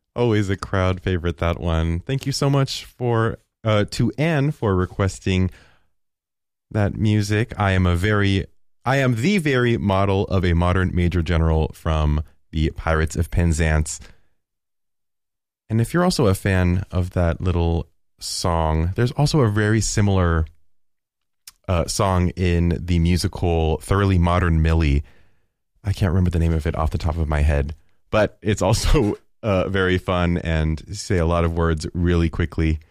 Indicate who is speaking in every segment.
Speaker 1: Always a crowd favorite, that one. Thank you so much to Anne for requesting that music. I am the very model of a modern major general from the Pirates of Penzance. And if you're also a fan of that little song, there's also a very similar song in the musical Thoroughly Modern Millie. I can't remember the name of it off the top of my head, but it's also very fun and say a lot of words really quickly.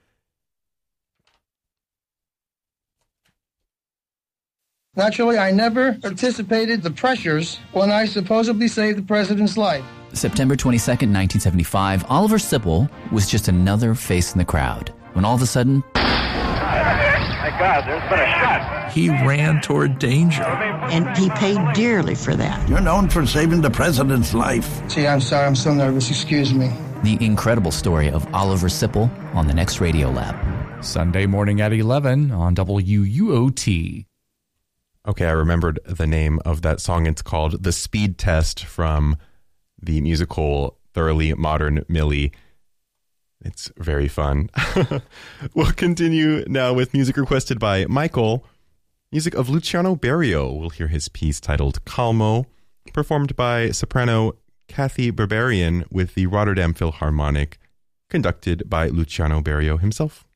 Speaker 2: Naturally, I never anticipated the pressures when I supposedly saved the president's life.
Speaker 3: September 22nd, 1975, Oliver Sipple was just another face in the crowd when all of a sudden...
Speaker 4: My God, there's been a shot.
Speaker 5: He ran toward danger.
Speaker 6: And he paid dearly for that.
Speaker 7: You're known for saving the president's life.
Speaker 2: Gee, I'm sorry, I'm so nervous. Excuse me.
Speaker 3: The incredible story of Oliver Sipple on the next Radio Lab.
Speaker 8: Sunday morning at 11 on WUOT.
Speaker 1: Okay, I remembered the name of that song. It's called The Speed Test from the musical Thoroughly Modern Millie. It's very fun. We'll continue now with music requested by Michael. Music of Luciano Berio. We'll hear his piece titled Calmo, performed by soprano Kathy Berberian with the Rotterdam Philharmonic, conducted by Luciano Berio himself.